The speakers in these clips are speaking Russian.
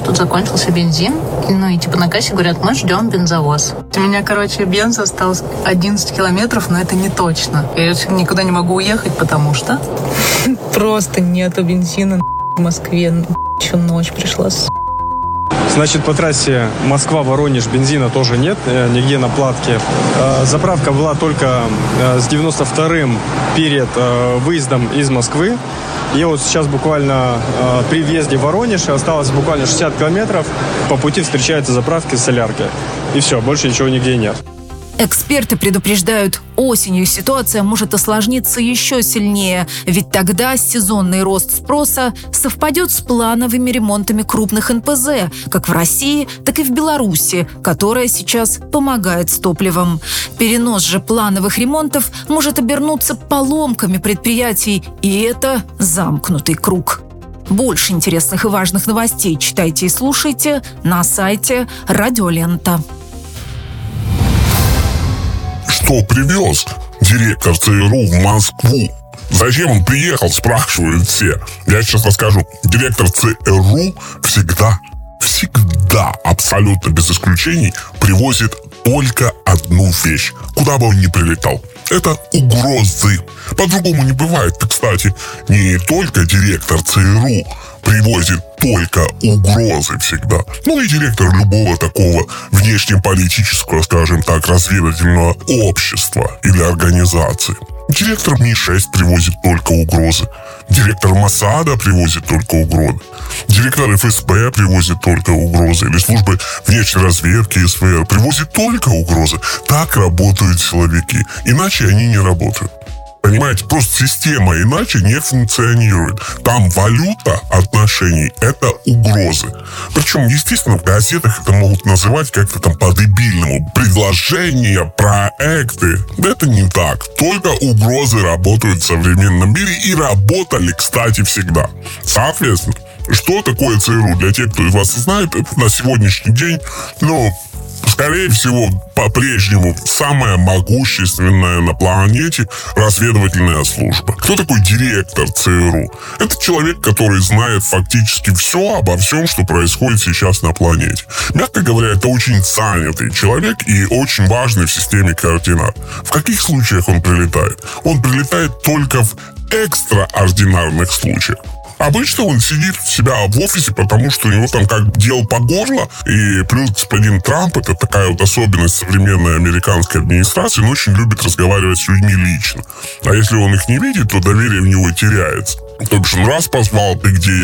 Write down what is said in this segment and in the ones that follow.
тут закончился бензин. Ну и типа на кассе говорят, мы ждем бензовоз. У меня, бенз осталось 11 километров, но это не точно. Я никуда не могу уехать, потому что просто нету бензина в Москве. Еще ночь пришла. Значит, по трассе Москва-Воронеж бензина тоже нет, нигде на платке. Заправка была только с 92-м перед выездом из Москвы. И вот сейчас буквально при въезде в Воронеж осталось буквально 60 километров. По пути встречаются заправки с соляркой. И все, больше ничего нигде нет. Эксперты предупреждают, осенью ситуация может осложниться еще сильнее, ведь тогда сезонный рост спроса совпадет с плановыми ремонтами крупных НПЗ, как в России, так и в Беларуси, которая сейчас помогает с топливом. Перенос же плановых ремонтов может обернуться поломками предприятий, и это замкнутый круг. Больше интересных и важных новостей читайте и слушайте на сайте Радиолента. Что привез директор ЦРУ в Москву? Зачем он приехал, спрашивают все. Я сейчас расскажу. Директор ЦРУ всегда, абсолютно без исключений, привозит только одну вещь, куда бы он ни прилетал. Это угрозы. По-другому не бывает. Кстати, не только директор ЦРУ привозит только угрозы всегда. Ну и директор любого такого внешнеполитического, скажем так, разведывательного общества или организации. Директор Ми-6 привозит только угрозы. Директор Моссада привозит только угрозы. Директор ФСБ привозит только угрозы. Или службы внешней разведки СВР привозит только угрозы. Так работают силовики. Иначе они не работают. Понимаете, просто система иначе не функционирует. Там валюта отношений – это угрозы. Причем, естественно, в газетах это могут называть как-то там по-дебильному. Предложения, проекты. Да это не так. Только угрозы работают в современном мире и работали, кстати, всегда. Соответственно, что такое ЦРУ? Для тех, кто из вас знает, это на сегодняшний день, скорее всего, по-прежнему самая могущественная на планете разведывательная служба. Кто такой директор ЦРУ? Это человек, который знает фактически все обо всем, что происходит сейчас на планете. Мягко говоря, это очень занятый человек и очень важный в системе координат. В каких случаях он прилетает? Он прилетает только в экстраординарных случаях. Обычно он сидит у себя в офисе, потому что у него там как дел по горло. И плюс господин Трамп, это такая вот особенность современной американской администрации, он очень любит разговаривать с людьми лично. А если он их не видит, то доверие в него теряется. То бишь он раз позвал, ты где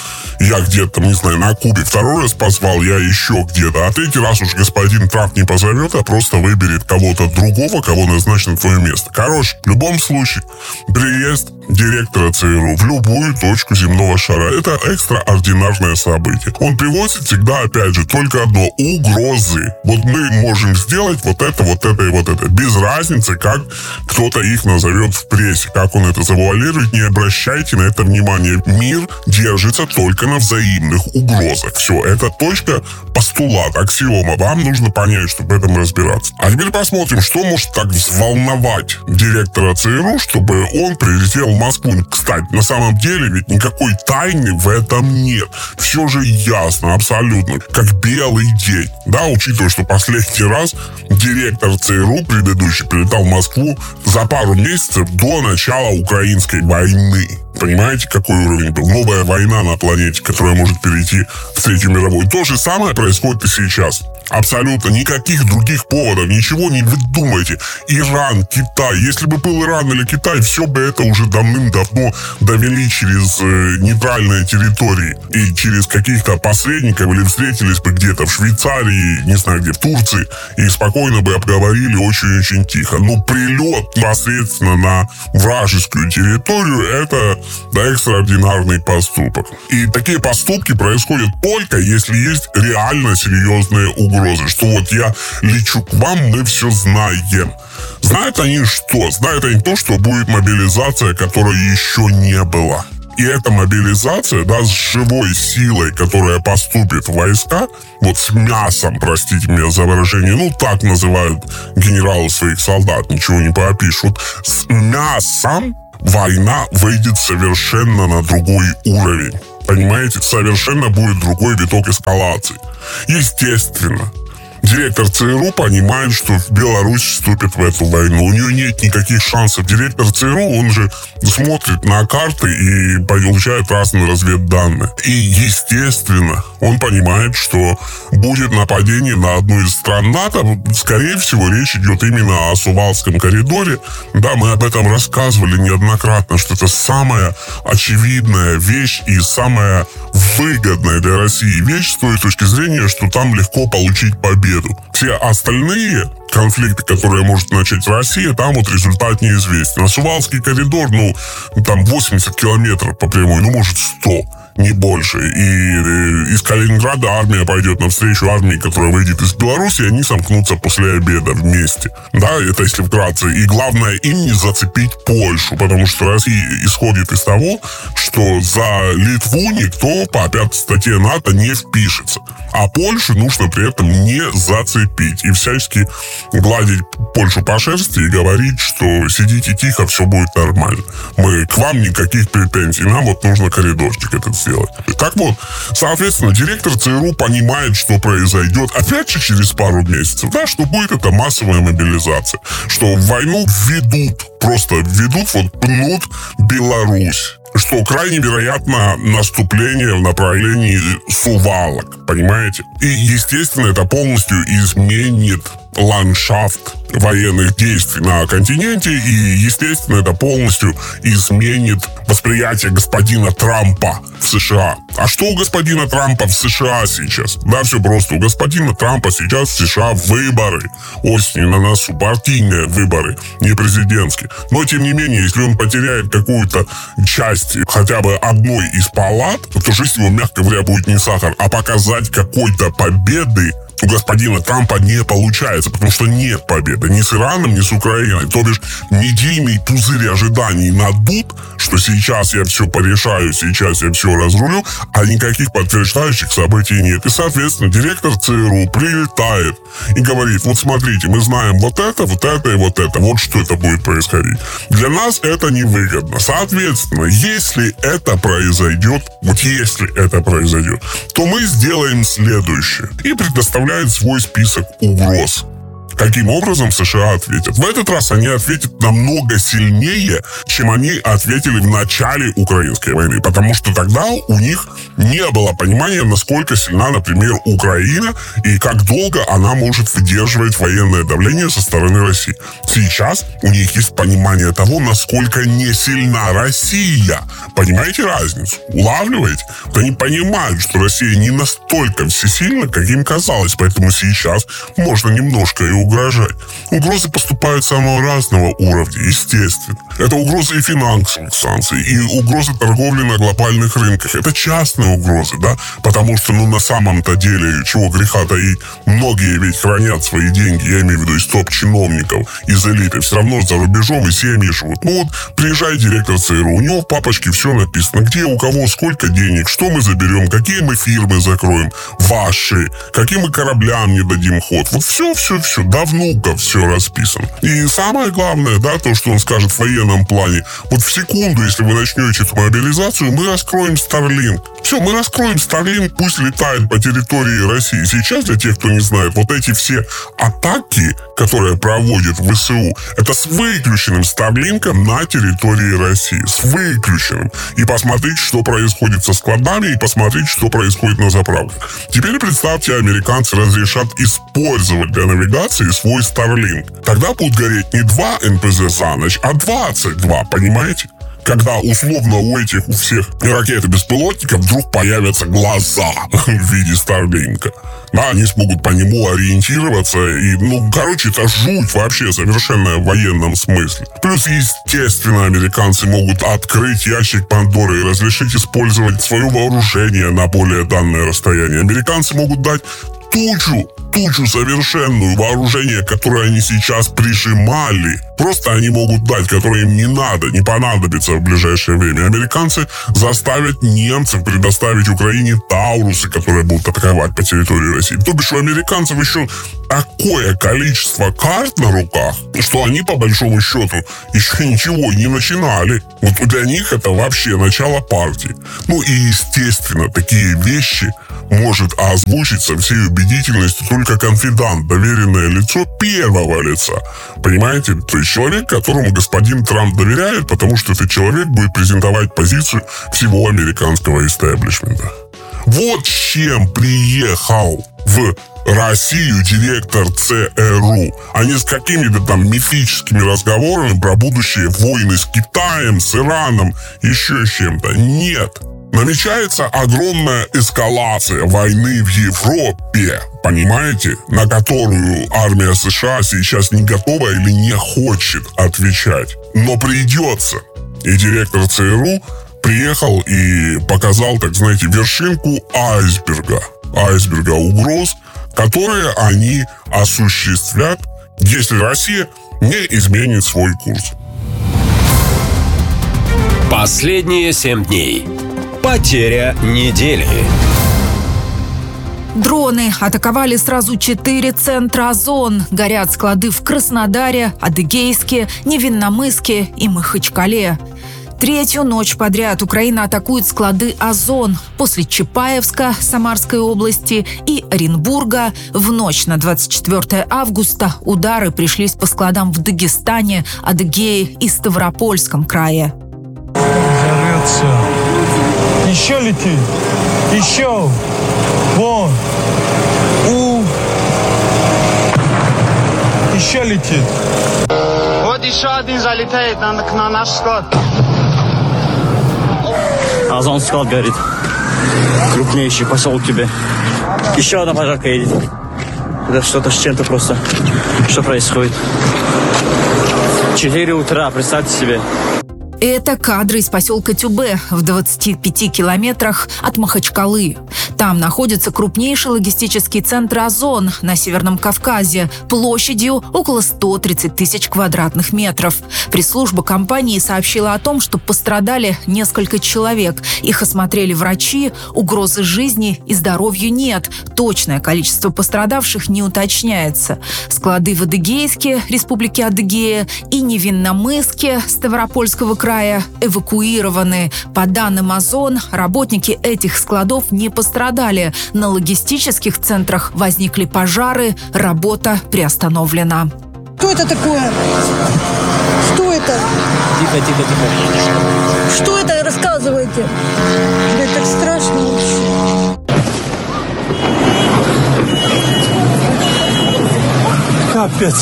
я где-то, не знаю, на Кубе. Второй раз позвал, я еще где-то. А третий раз уж господин Трамп не позовет, а просто выберет кого-то другого, кого назначит на твое место. Короче, в любом случае, приезд директора ЦРУ в любую точку земного шара – это экстраординарное событие. Он привозит всегда, опять же, только одно – угрозы. Вот мы можем сделать вот это и вот это. Без разницы, как кто-то их назовет в прессе, как он это завуалирует, не обращайте на это внимание. Мир держится только на взаимных угрозах. Все, это точка, постулат, аксиома. Вам нужно понять, чтобы в этом разбираться. А теперь посмотрим, что может так взволновать директора ЦРУ, чтобы он прилетел в Москву. Кстати, на самом деле ведь никакой тайны в этом нет. Все же ясно, абсолютно, как белый день. Да, учитывая, что последний раз директор ЦРУ предыдущий прилетал в Москву за пару месяцев до начала украинской войны. Понимаете, какой уровень был? Новая война на планете, которая может перейти в Третью мировую. То же самое происходит и сейчас. Абсолютно никаких других поводов, ничего не выдумайте. Иран, Китай. Если бы был Иран или Китай, все бы это уже давным-давно довели через нейтральные территории и через каких-то посредников или встретились бы где-то в Швейцарии, не знаю где, в Турции, и спокойно бы обговорили очень-очень тихо. Но прилет непосредственно на вражескую территорию – это экстраординарный поступок. И такие поступки происходят только если есть реально серьезные угрозы. Что вот я лечу к вам, мы все знаем. Знают они что? Знают они то, что будет мобилизация, которой еще не было. И эта мобилизация, да, с живой силой, которая поступит в войска, вот с мясом, простите меня за выражение, так называют генералы своих солдат, ничего не поопишут, с мясом война выйдет совершенно на другой уровень. Понимаете, совершенно будет другой виток эскалации. Естественно, директор ЦРУ понимает, что Беларусь вступит в эту войну. У нее нет никаких шансов. Директор ЦРУ, он же смотрит на карты и получает разные разведданные. И, естественно, он понимает, что будет нападение на одну из стран НАТО. Скорее всего, речь идет именно о Сувалском коридоре. Да, мы об этом рассказывали неоднократно, что это самая очевидная вещь и самая выгодная для России вещь с той точки зрения, что там легко получить победу. Все остальные конфликты, которые может начать Россия, там вот результат неизвестен. А Сувалский коридор, там 80 километров по прямой, может 100, не больше. И из Калининграда армия пойдет навстречу армии, которая выйдет из Беларуси, и они сомкнутся после обеда вместе. Да, это если вкратце. И главное, им не зацепить Польшу, потому что Россия исходит из того, что за Литву никто по 5 статье НАТО не впишется. А Польшу нужно при этом не зацепить. И всячески гладить Польшу по шерсти и говорить, что сидите тихо, все будет нормально. Мы к вам никаких претензий. Нам вот нужно коридорчик этот сделать. Так вот, соответственно, директор ЦРУ понимает, что произойдет, опять же, через пару месяцев, да, что будет это массовая мобилизация. Что в войну пнут Беларусь. Что крайне вероятно наступление в направлении Сувалок, понимаете? И, естественно, это полностью изменит ландшафт военных действий на континенте, и, естественно, это полностью изменит восприятие господина Трампа в США. А что у господина Трампа в США сейчас? Да, все просто. У господина Трампа сейчас в США выборы. Осенью на носу партийные выборы, не президентские. Но, тем не менее, если он потеряет какую-то часть хотя бы одной из палат, то жизнь его, мягко говоря, будет не сахар. А показать какой-то победы у господина Трампа не получается, потому что нет победы ни с Ираном, ни с Украиной. То бишь, медийный пузырь ожиданий надут, что сейчас я все порешаю, сейчас я все разрулю, а никаких подтверждающих событий нет. И, соответственно, директор ЦРУ прилетает и говорит: вот смотрите, мы знаем вот это и вот это. Вот что это будет происходить. Для нас это невыгодно. Соответственно, если это произойдет, то мы сделаем следующее. И предоставляем свой список угроз. Каким образом США ответят? В этот раз они ответят намного сильнее, чем они ответили в начале украинской войны. Потому что тогда у них не было понимания, насколько сильна, например, Украина и как долго она может выдерживать военное давление со стороны России. Сейчас у них есть понимание того, насколько не сильна Россия. Понимаете разницу? Улавливаете? Вот они понимают, что Россия не настолько всесильна, как им казалось. Поэтому сейчас можно немножко и угрожать. Угрозы поступают самого разного уровня, естественно. Это угрозы и финансовых санкций, и угрозы торговли на глобальных рынках. Это частные угрозы, да? Потому что, на самом-то деле, чего греха таить, многие ведь хранят свои деньги, я имею в виду из топ-чиновников, из элиты, все равно за рубежом и семьи живут. Приезжает директор ЦРУ, у него в папочке все написано, где, у кого, сколько денег, что мы заберем, какие мы фирмы закроем, ваши, каким мы кораблям не дадим ход. Вот все, до внука все расписано. И самое главное, да, то, что он скажет в военном плане, вот в секунду, если вы начнете эту мобилизацию, мы раскроем Starlink. Все, мы раскроем Starlink, пусть летает по территории России. Сейчас, для тех, кто не знает, вот эти все атаки, которые проводят ВСУ, это с выключенным Starlink на территории России. С выключенным. И посмотреть, что происходит со складами, и посмотреть, что происходит на заправках. Теперь представьте, американцы разрешат использовать для навигации свой Starlink. Тогда будут гореть не 2 НПЗ за ночь, а 22, понимаете? Когда условно у всех ракет и беспилотников вдруг появятся глаза в виде Старлинка. Да, они смогут по нему ориентироваться. И, это жуть вообще совершенно в военном смысле. Плюс, естественно, американцы могут открыть ящик Пандоры и разрешить использовать свое вооружение на более данное расстояние. Американцы могут дать тучу тучу совершенную вооружения, которое они сейчас прижимали. Просто они могут дать, которое им не надо, не понадобится в ближайшее время. Американцы заставят немцев предоставить Украине Таурусы, которые будут атаковать по территории России. То бишь у американцев еще такое количество карт на руках, что они, по большому счету, еще ничего не начинали. Вот для них это вообще начало партии. Ну и, естественно, такие вещи может озвучить со всей убедительностью только конфидант, доверенное лицо первого лица. Понимаете? То есть человек, которому господин Трамп доверяет, потому что этот человек будет презентовать позицию всего американского истеблишмента. Вот с чем приехал в Россию директор ЦРУ, а не с какими-то там мифическими разговорами про будущие войны с Китаем, с Ираном, еще с чем-то. Нет. Намечается огромная эскалация войны в Европе, понимаете, на которую армия США сейчас не готова или не хочет отвечать. Но придется. И директор ЦРУ приехал и показал, так знаете, вершинку айсберга угроз, которые они осуществят, если Россия не изменит свой курс. Последние 7 дней. Потеря недели. Дроны атаковали сразу 4 центра Озон. Горят склады в Краснодаре, Адыгейске, Невинномысске и Махачкале. 3-ю ночь подряд Украина атакует склады Озон. После Чапаевска, Самарской области и Оренбурга в ночь на 24 августа удары пришлись по складам в Дагестане, Адыгее и Ставропольском крае. Горется. Еще летит. Еще. Вон. Еще летит. Вот еще один залетает на наш склад. Озон склад горит. Крупнейший поселок тебе. Еще одна пожарка едет. Это что-то с чем-то просто. Что происходит? 4 утра, представьте себе. Это кадры из поселка Тюбе в 25 километрах от Махачкалы. Там находится крупнейший логистический центр Озон на Северном Кавказе площадью около 130 тысяч квадратных метров. Пресс-служба компании сообщила о том, что пострадали несколько человек. Их осмотрели врачи, угрозы жизни и здоровью нет. Точное количество пострадавших не уточняется. Склады в Адыгейске, Республике Адыгея, и Невинномысске, Ставропольского края эвакуированы. По данным Озон, работники этих складов не пострадали. На логистических центрах возникли пожары, работа приостановлена. Что это такое? Что это? Тихо. Что это? Рассказывайте. Это так страшно вообще. Капец.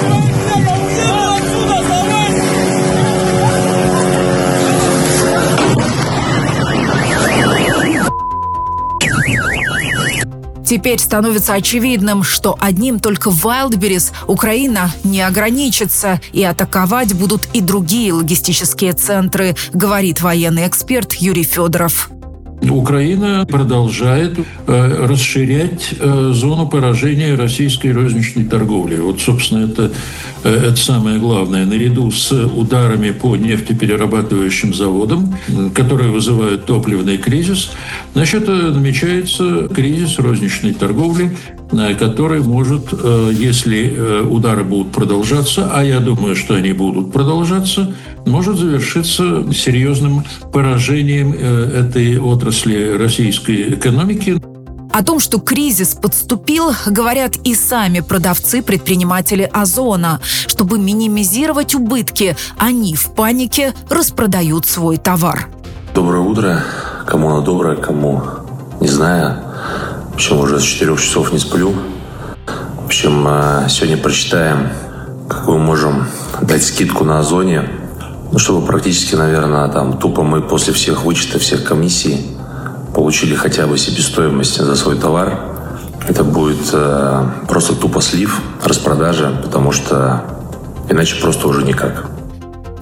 Теперь становится очевидным, что одним только Wildberries Украина не ограничится, и атаковать будут и другие логистические центры, говорит военный эксперт Юрий Федоров. Украина продолжает расширять зону поражения российской розничной торговли. Вот, собственно, это самое главное. Наряду с ударами по нефтеперерабатывающим заводам, которые вызывают топливный кризис, намечается кризис розничной торговли, который может, если удары будут продолжаться, а я думаю, что они будут продолжаться, может завершиться серьезным поражением этой отрасли российской экономики. О том, что кризис подступил, говорят и сами продавцы-предприниматели Озона. Чтобы минимизировать убытки, они в панике распродают свой товар. Доброе утро. Кому оно доброе, кому не знаю. В общем, уже с 4 часов не сплю. В общем, сегодня прочитаем, какую можем дать скидку на Озоне. Чтобы практически, наверное, тупо мы после всех вычетов, всех комиссий получили хотя бы себестоимость за свой товар. Это будет просто тупо слив, распродажа, потому что иначе просто уже никак.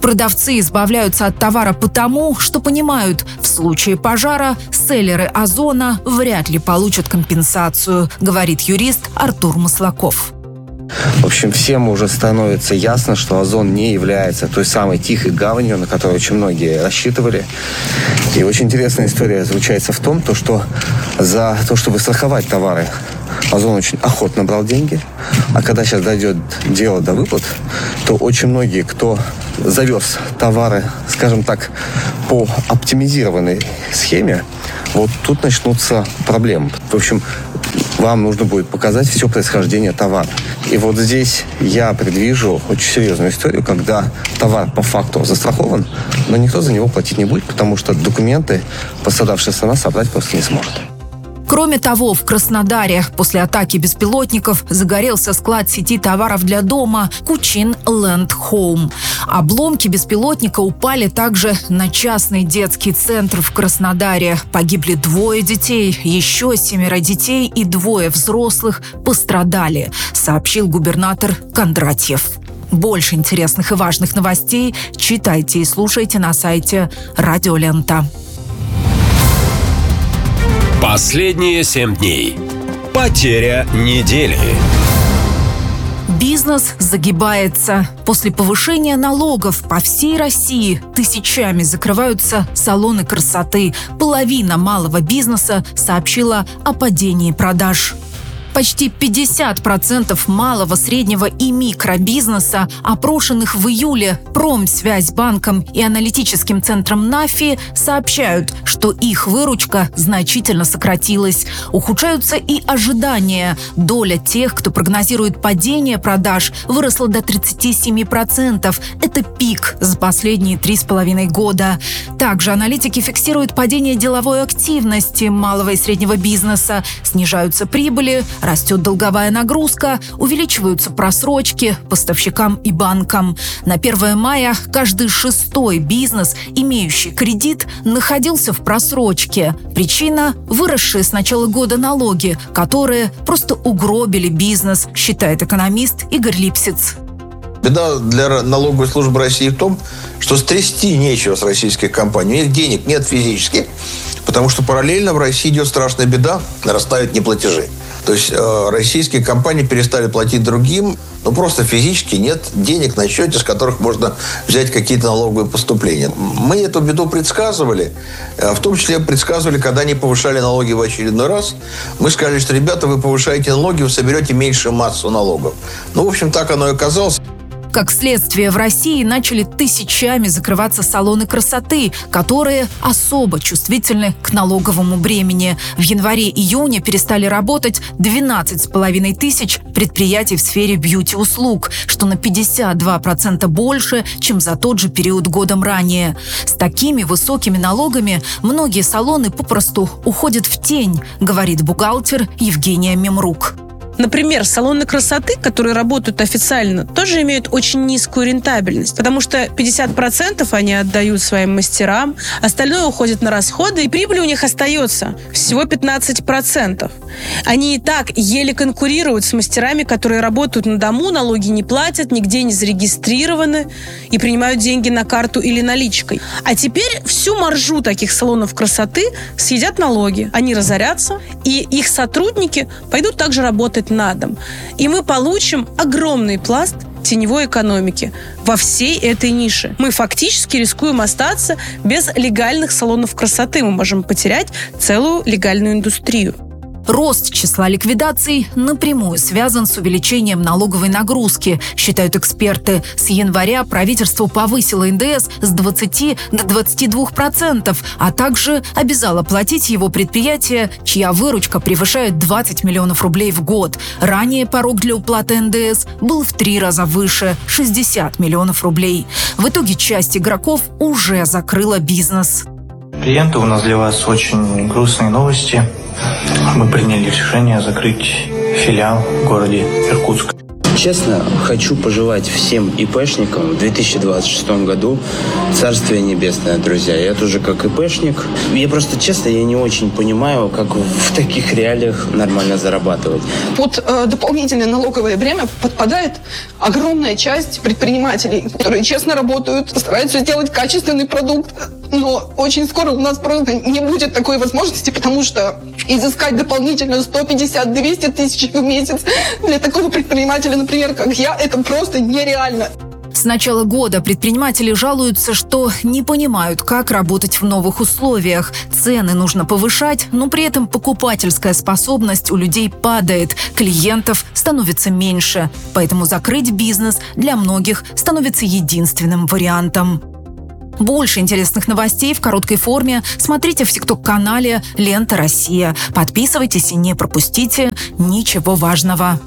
Продавцы избавляются от товара потому, что понимают, в случае пожара селлеры Озона вряд ли получат компенсацию, говорит юрист Артур Маслаков. В общем, всем уже становится ясно, что Озон не является той самой тихой гаванью, на которую очень многие рассчитывали. И очень интересная история заключается в том, что за то, чтобы страховать товары, Озон очень охотно брал деньги. А когда сейчас дойдет дело до выплат, то очень многие, кто завез товары, скажем так, по оптимизированной схеме, вот тут начнутся проблемы. В общем, вам нужно будет показать все происхождение товара. И вот здесь я предвижу очень серьезную историю, когда товар по факту застрахован, но никто за него платить не будет, потому что документы пострадавшая страна собрать просто не сможет. Кроме того, в Краснодаре после атаки беспилотников загорелся склад сети товаров для дома Кучин Land Home. Обломки беспилотника упали также на частный детский центр в Краснодаре. Погибли 2 детей, еще 7 детей и 2 взрослых пострадали, сообщил губернатор Кондратьев. Больше интересных и важных новостей читайте и слушайте на сайте Радио Лента. Последние 7 дней. Потеря недели. Бизнес загибается. После повышения налогов по всей России тысячами закрываются салоны красоты. Половина малого бизнеса сообщила о падении продаж. Почти 50% малого, среднего и микробизнеса, опрошенных в июле Промсвязьбанком и аналитическим центром НАФИ, сообщают, что их выручка значительно сократилась. Ухудшаются и ожидания. Доля тех, кто прогнозирует падение продаж, выросла до 37%. Это пик за последние 3,5 года. Также аналитики фиксируют падение деловой активности малого и среднего бизнеса. Снижаются прибыли, растет долговая нагрузка, увеличиваются просрочки поставщикам и банкам. На 1 мая каждый 6-й бизнес, имеющий кредит, находился в просрочке. Причина – выросшие с начала года налоги, которые просто угробили бизнес, считает экономист Игорь Липсиц. Беда для налоговой службы России в том, что стрясти нечего с российских компаний. У них денег нет физически, потому что параллельно в России идет страшная беда, нарастают неплатежи. То есть российские компании перестали платить другим, но просто физически нет денег на счете, с которых можно взять какие-то налоговые поступления. Мы эту беду предсказывали, в том числе предсказывали, когда они повышали налоги в очередной раз. Мы сказали, что, ребята, вы повышаете налоги, вы соберете меньшую массу налогов. Ну, в общем, так оно и оказалось. Как следствие, в России начали тысячами закрываться салоны красоты, которые особо чувствительны к налоговому бремени. В январе-июне перестали работать 12,5 тысяч предприятий в сфере бьюти-услуг, что на 52% больше, чем за тот же период годом ранее. С такими высокими налогами многие салоны попросту уходят в тень, говорит бухгалтер Евгения Мемрук. Например, салоны красоты, которые работают официально, тоже имеют очень низкую рентабельность, потому что 50% они отдают своим мастерам, остальное уходит на расходы, и прибыль у них остается всего 15%. Они и так еле конкурируют с мастерами, которые работают на дому, налоги не платят, нигде не зарегистрированы и принимают деньги на карту или наличкой. А теперь всю маржу таких салонов красоты съедят налоги. Они разорятся, и их сотрудники пойдут также работать на дом. И мы получим огромный пласт теневой экономики во всей этой нише. Мы фактически рискуем остаться без легальных салонов красоты. Мы можем потерять целую легальную индустрию. Рост числа ликвидаций напрямую связан с увеличением налоговой нагрузки, считают эксперты. С января правительство повысило НДС с 20 до 22%, а также обязало платить его предприятия, чья выручка превышает 20 миллионов рублей в год. Ранее порог для уплаты НДС был в 3 раза выше – 60 миллионов рублей. В итоге часть игроков уже закрыла бизнес. Клиенты, у нас для вас очень грустные новости. Мы приняли решение закрыть филиал в городе Иркутск. Честно, хочу пожелать всем ИПшникам в 2026 году царствие небесное, друзья. Я тоже как ИПшник. Я просто, честно, я не очень понимаю, как в таких реалиях нормально зарабатывать. Под дополнительное налоговое бремя подпадает огромная часть предпринимателей, которые честно работают, стараются сделать качественный продукт. Но очень скоро у нас просто не будет такой возможности, потому что изыскать дополнительно 150-200 тысяч в месяц для такого предпринимателя, например, как я, это просто нереально. С начала года предприниматели жалуются, что не понимают, как работать в новых условиях. Цены нужно повышать, но при этом покупательская способность у людей падает, клиентов становится меньше. Поэтому закрыть бизнес для многих становится единственным вариантом. Больше интересных новостей в короткой форме смотрите в ТикТок-канале «Лента Россия». Подписывайтесь и не пропустите ничего важного.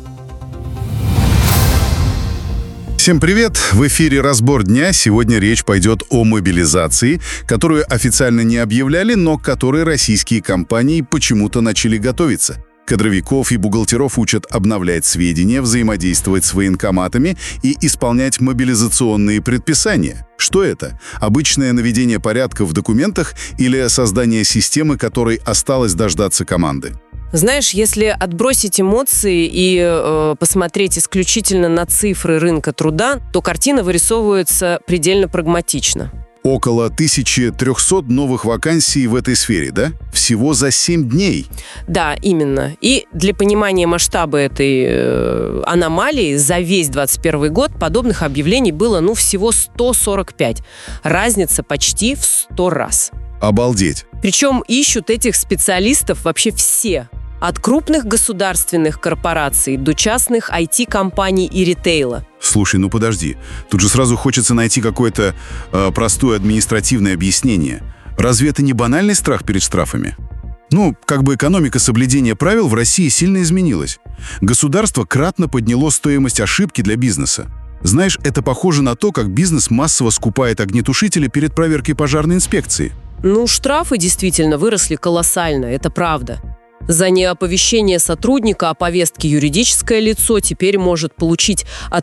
Всем привет! В эфире «Разбор дня». Сегодня речь пойдет о мобилизации, которую официально не объявляли, но к которой российские компании почему-то начали готовиться. Кадровиков и бухгалтеров учат обновлять сведения, взаимодействовать с военкоматами и исполнять мобилизационные предписания. Что это? Обычное наведение порядка в документах или создание системы, которой осталось дождаться команды? Знаешь, если отбросить эмоции и посмотреть исключительно на цифры рынка труда, то картина вырисовывается предельно прагматично. Около 1300 новых вакансий в этой сфере, да? Всего за 7 дней. Да, именно. И для понимания масштаба этой аномалии за весь 2021 год подобных объявлений было, всего 145. Разница почти в 100 раз. Обалдеть. Причем ищут этих специалистов вообще все. От крупных государственных корпораций до частных IT-компаний и ритейла. Слушай, подожди. Тут же сразу хочется найти какое-то простое административное объяснение. Разве это не банальный страх перед штрафами? Экономика соблюдения правил в России сильно изменилась. Государство кратно подняло стоимость ошибки для бизнеса. Знаешь, это похоже на то, как бизнес массово скупает огнетушители перед проверкой пожарной инспекции. Штрафы действительно выросли колоссально, это правда. За неоповещение сотрудника о повестке юридическое лицо теперь может получить от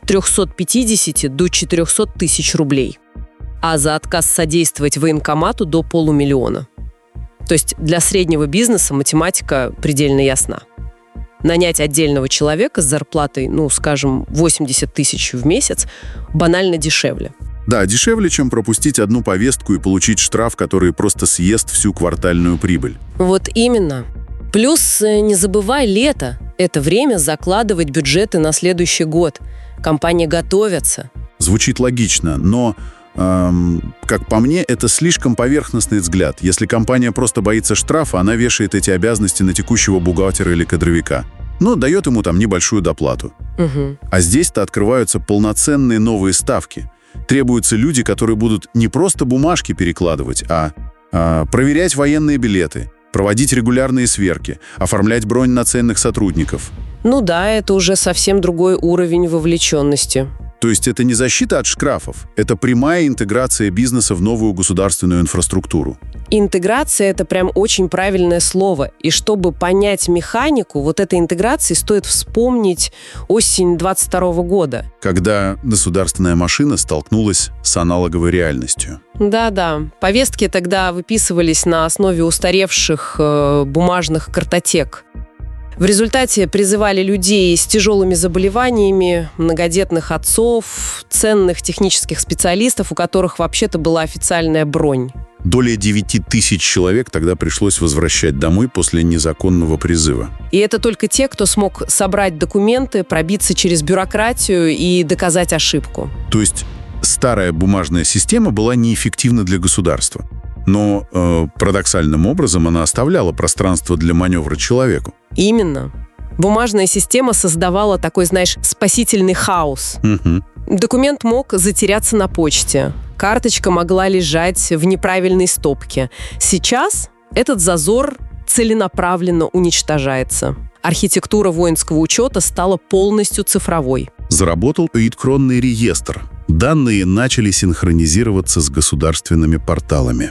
350 до 400 тысяч рублей. А за отказ содействовать военкомату до 500 000. То есть для среднего бизнеса математика предельно ясна. Нанять отдельного человека с зарплатой, 80 тысяч в месяц, банально дешевле. Да, дешевле, чем пропустить одну повестку и получить штраф, который просто съест всю квартальную прибыль. Вот именно. Плюс не забывай лето. Это время закладывать бюджеты на следующий год. Компании готовятся. Звучит логично, но, как по мне, это слишком поверхностный взгляд. Если компания просто боится штрафа, она вешает эти обязанности на текущего бухгалтера или кадровика. Дает ему небольшую доплату. Угу. А здесь-то открываются полноценные новые ставки. Требуются люди, которые будут не просто бумажки перекладывать, а проверять военные билеты, проводить регулярные сверки, оформлять бронь на ценных сотрудников. Да, это уже совсем другой уровень вовлеченности. То есть это не защита от штрафов, это прямая интеграция бизнеса в новую государственную инфраструктуру. Интеграция – это прям очень правильное слово. И чтобы понять механику вот этой интеграции, стоит вспомнить осень 2022 года. Когда государственная машина столкнулась с аналоговой реальностью. Да-да. Повестки тогда выписывались на основе устаревших бумажных картотек. В результате призывали людей с тяжелыми заболеваниями, многодетных отцов, ценных технических специалистов, у которых вообще-то была официальная бронь. Более 9000 человек тогда пришлось возвращать домой после незаконного призыва. И это только те, кто смог собрать документы, пробиться через бюрократию и доказать ошибку. То есть старая бумажная система была неэффективна для государства. Но парадоксальным образом она оставляла пространство для маневра человеку. Именно. Бумажная система создавала такой, спасительный хаос. Угу. Документ мог затеряться на почте. Карточка могла лежать в неправильной стопке. Сейчас этот зазор целенаправленно уничтожается. Архитектура воинского учета стала полностью цифровой. Заработал электронный реестр. Данные начали синхронизироваться с государственными порталами.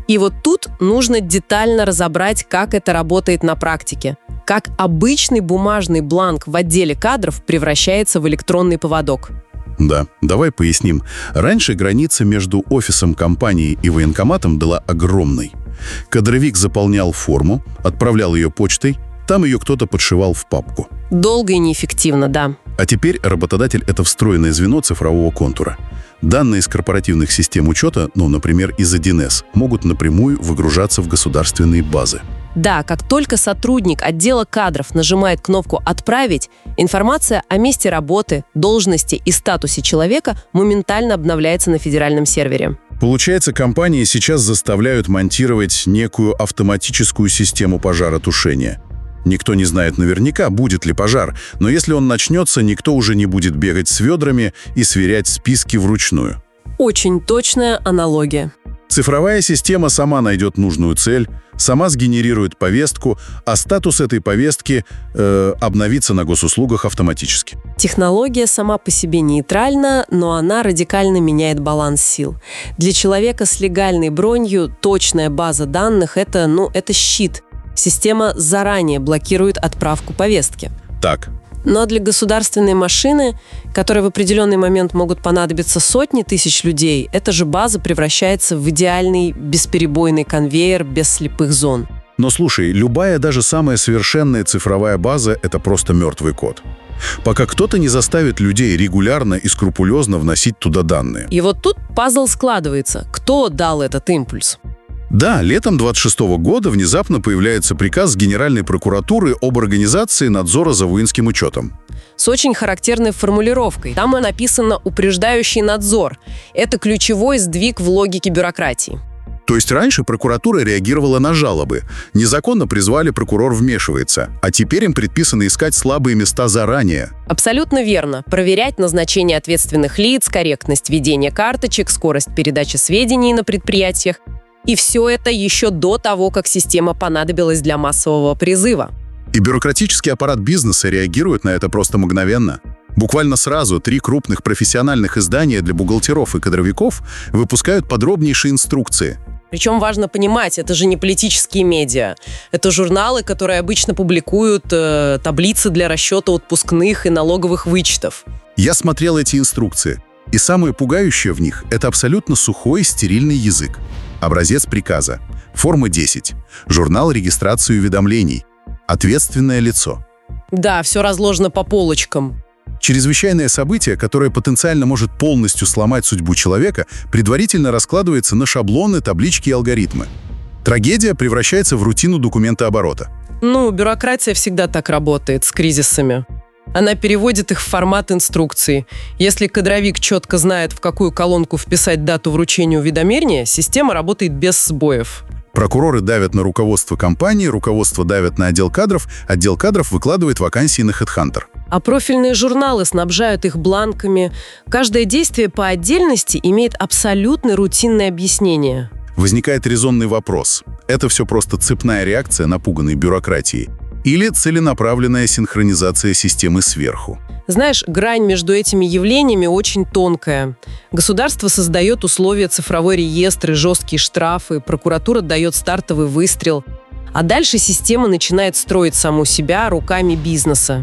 И вот тут нужно детально разобрать, как это работает на практике. Как обычный бумажный бланк в отделе кадров превращается в электронный поводок. Да, давай поясним. Раньше граница между офисом компании и военкоматом была огромной. Кадровик заполнял форму, отправлял ее почтой, там ее кто-то подшивал в папку. Долго и неэффективно, да. А теперь работодатель — это встроенное звено цифрового контура. Данные из корпоративных систем учета, например, из 1С, могут напрямую выгружаться в государственные базы. Да, как только сотрудник отдела кадров нажимает кнопку «Отправить», информация о месте работы, должности и статусе человека моментально обновляется на федеральном сервере. Получается, компании сейчас заставляют монтировать некую автоматическую систему пожаротушения. Никто не знает наверняка, будет ли пожар, но если он начнется, никто уже не будет бегать с ведрами и сверять списки вручную. Очень точная аналогия. Цифровая система сама найдет нужную цель, сама сгенерирует повестку, а статус этой повестки обновится на госуслугах автоматически. Технология сама по себе нейтральна, но она радикально меняет баланс сил. Для человека с легальной бронью точная база данных – это щит. Система заранее блокирует отправку повестки. Так. Но для государственной машины, которой в определенный момент могут понадобиться сотни тысяч людей, эта же база превращается в идеальный бесперебойный конвейер без слепых зон. Но слушай, любая, даже самая совершенная цифровая база – это просто мертвый код. Пока кто-то не заставит людей регулярно и скрупулезно вносить туда данные. И вот тут пазл складывается. Кто дал этот импульс? Да, летом 26 года внезапно появляется приказ Генеральной прокуратуры об организации надзора за воинским учетом. С очень характерной формулировкой. Там написано «упреждающий надзор». Это ключевой сдвиг в логике бюрократии. То есть раньше прокуратура реагировала на жалобы. Незаконно призвали, прокурор вмешивается. А теперь им предписано искать слабые места заранее. Абсолютно верно. Проверять назначение ответственных лиц, корректность ведения карточек, скорость передачи сведений на предприятиях. И все это еще до того, как система понадобилась для массового призыва. И бюрократический аппарат бизнеса реагирует на это просто мгновенно. Буквально сразу 3 крупных профессиональных издания для бухгалтеров и кадровиков выпускают подробнейшие инструкции. Причем важно понимать, это же не политические медиа. Это журналы, которые обычно публикуют таблицы для расчета отпускных и налоговых вычетов. Я смотрел эти инструкции. И самое пугающее в них – это абсолютно сухой, стерильный язык. Образец приказа. Форма 10. Журнал регистрации уведомлений. Ответственное лицо. Да, все разложено по полочкам. Чрезвычайное событие, которое потенциально может полностью сломать судьбу человека, предварительно раскладывается на шаблоны, таблички и алгоритмы. Трагедия превращается в рутину документооборота. Бюрократия всегда так работает, с кризисами. Она переводит их в формат инструкции. Если кадровик четко знает, в какую колонку вписать дату вручения уведомления, система работает без сбоев. Прокуроры давят на руководство компании, руководство давят на отдел кадров выкладывает вакансии на HeadHunter. А профильные журналы снабжают их бланками. Каждое действие по отдельности имеет абсолютно рутинное объяснение. Возникает резонный вопрос. Это все просто цепная реакция напуганной бюрократии? Или целенаправленная синхронизация системы сверху? Знаешь, грань между этими явлениями очень тонкая. Государство создает условия цифровой реестр и жесткие штрафы, прокуратура дает стартовый выстрел. А дальше система начинает строить саму себя руками бизнеса.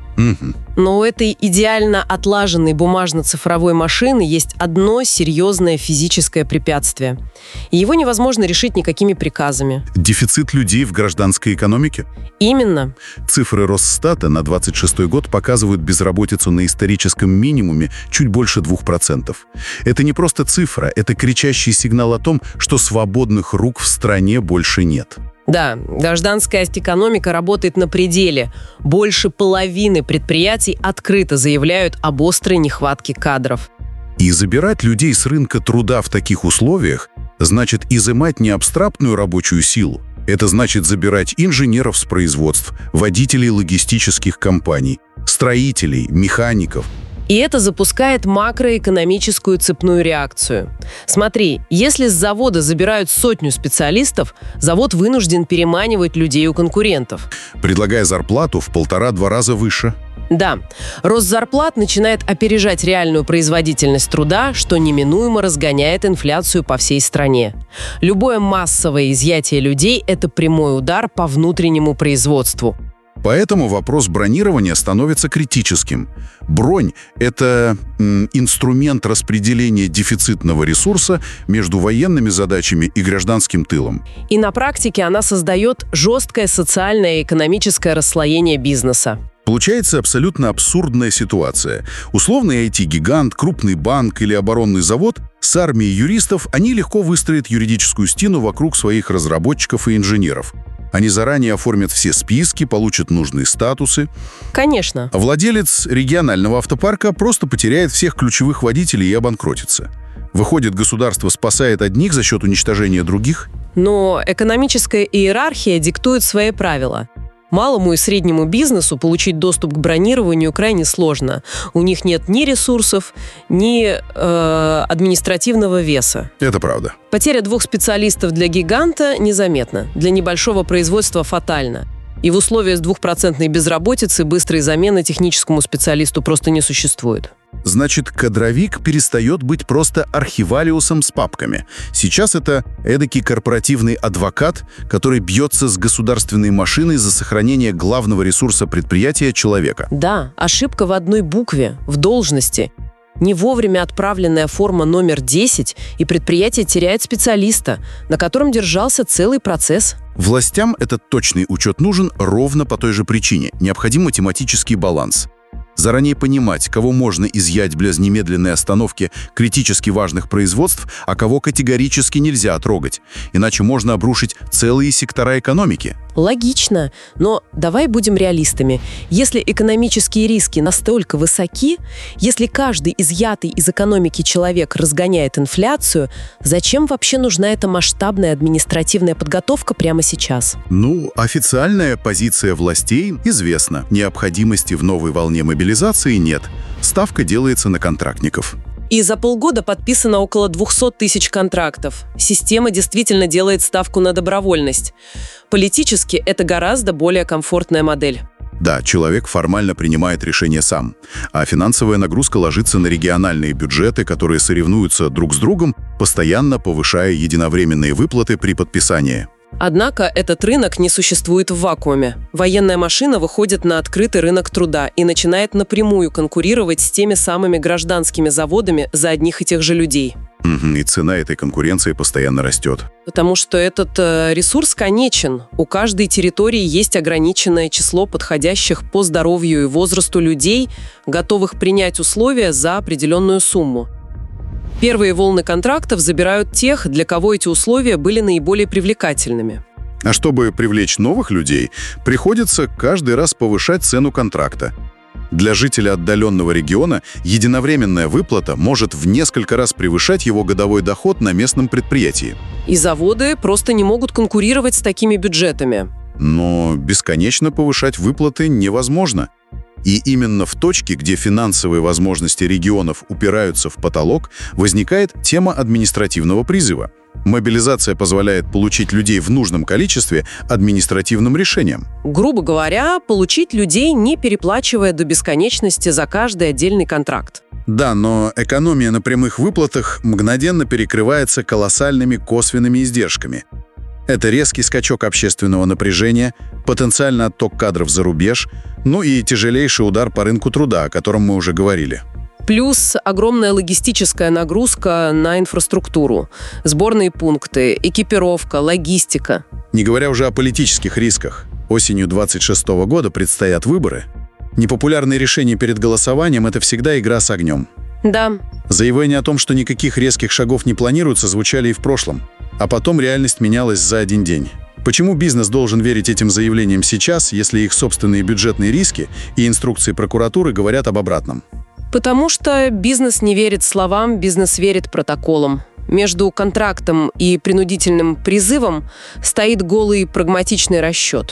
Но у этой идеально отлаженной бумажно-цифровой машины есть одно серьезное физическое препятствие. И его невозможно решить никакими приказами. Дефицит людей в гражданской экономике? Именно. Цифры Росстата на 26 год показывают безработицу на историческом минимуме чуть больше 2%. Это не просто цифра, это кричащий сигнал о том, что свободных рук в стране больше нет. Да, гражданская экономика работает на пределе. Больше половины предприятий открыто заявляют об острой нехватке кадров. И забирать людей с рынка труда в таких условиях значит изымать не абстрактную рабочую силу. Это значит забирать инженеров с производств, водителей логистических компаний, строителей, механиков. И это запускает макроэкономическую цепную реакцию. Смотри, если с завода забирают 100 специалистов, завод вынужден переманивать людей у конкурентов. Предлагая зарплату в 1,5-2 раза выше. Да, рост зарплат начинает опережать реальную производительность труда, что неминуемо разгоняет инфляцию по всей стране. Любое массовое изъятие людей – это прямой удар по внутреннему производству. Поэтому вопрос бронирования становится критическим. Бронь – это инструмент распределения дефицитного ресурса между военными задачами и гражданским тылом. И на практике она создает жесткое социальное и экономическое расслоение бизнеса. Получается абсолютно абсурдная ситуация. Условный IT-гигант, крупный банк или оборонный завод с армией юристов, они легко выстроят юридическую стену вокруг своих разработчиков и инженеров. Они заранее оформят все списки, получат нужные статусы. Конечно. А владелец регионального автопарка просто потеряет всех ключевых водителей и обанкротится. Выходит, государство спасает одних за счет уничтожения других? Но экономическая иерархия диктует свои правила. Малому и среднему бизнесу получить доступ к бронированию крайне сложно. У них нет ни ресурсов, ни административного веса. Это правда. Потеря 2 специалистов для гиганта незаметна. Для небольшого производства фатальна. И в условиях 2% безработицы быстрой замены техническому специалисту просто не существует. Значит, кадровик перестает быть просто архивалиусом с папками. Сейчас это эдакий корпоративный адвокат, который бьется с государственной машиной за сохранение главного ресурса предприятия — человека. Да, ошибка в одной букве, в должности. Не вовремя отправленная форма номер 10, и предприятие теряет специалиста, на котором держался целый процесс. Властям этот точный учет нужен ровно по той же причине. Необходим математический баланс. Заранее понимать, кого можно изъять без немедленной остановки критически важных производств, а кого категорически нельзя трогать. Иначе можно обрушить целые сектора экономики. Логично, но давай будем реалистами. Если экономические риски настолько высоки, если каждый изъятый из экономики человек разгоняет инфляцию, зачем вообще нужна эта масштабная административная подготовка прямо сейчас? Ну, официальная позиция властей известна. Необходимости в новой волне мобилизации нет. Ставка делается на контрактников. И за полгода подписано около 200 тысяч контрактов. Система действительно делает ставку на добровольность. Политически это гораздо более комфортная модель. Да, человек формально принимает решение сам, а финансовая нагрузка ложится на региональные бюджеты, которые соревнуются друг с другом, постоянно повышая единовременные выплаты при подписании. Однако этот рынок не существует в вакууме. Военная машина выходит на открытый рынок труда и начинает напрямую конкурировать с теми самыми гражданскими заводами за одних и тех же людей. И цена этой конкуренции постоянно растет. Потому что этот ресурс конечен. У каждой территории есть ограниченное число подходящих по здоровью и возрасту людей, готовых принять условия за определенную сумму. Первые волны контрактов забирают тех, для кого эти условия были наиболее привлекательными. А чтобы привлечь новых людей, приходится каждый раз повышать цену контракта. Для жителя отдаленного региона единовременная выплата может в несколько раз превышать его годовой доход на местном предприятии. И заводы просто не могут конкурировать с такими бюджетами. Но бесконечно повышать выплаты невозможно. И именно в точке, где финансовые возможности регионов упираются в потолок, возникает тема административного призыва. Мобилизация позволяет получить людей в нужном количестве административным решением. Грубо говоря, получить людей, не переплачивая до бесконечности за каждый отдельный контракт. Да, но экономия на прямых выплатах мгновенно перекрывается колоссальными косвенными издержками. Это резкий скачок общественного напряжения, потенциальный отток кадров за рубеж, ну и тяжелейший удар по рынку труда, о котором мы уже говорили. Плюс огромная логистическая нагрузка на инфраструктуру. Сборные пункты, экипировка, логистика. Не говоря уже о политических рисках. Осенью 2026 года предстоят выборы. Непопулярные решения перед голосованием – это всегда игра с огнем. Да. Заявления о том, что никаких резких шагов не планируется, звучали и в прошлом. А потом реальность менялась за один день. Почему бизнес должен верить этим заявлениям сейчас, если их собственные бюджетные риски и инструкции прокуратуры говорят об обратном? Потому что бизнес не верит словам, бизнес верит протоколам. Между контрактом и принудительным призывом стоит голый прагматичный расчет.